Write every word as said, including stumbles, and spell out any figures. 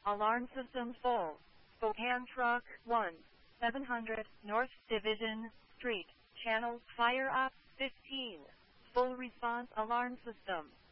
Alarm system full. Spokane Truck one, seven hundred North Division Street. Channel fire up fifteen. Full response alarm system.